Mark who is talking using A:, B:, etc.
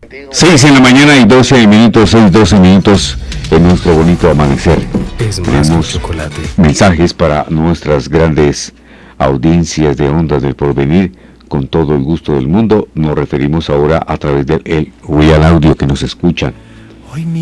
A: 6 en la mañana y 12 minutos, 12 minutos en nuestro bonito amanecer. Tenemos mensajes para nuestras grandes audiencias de Ondas del Porvenir. Con todo el gusto del mundo, nos referimos ahora a través del Real Audio que nos escuchan.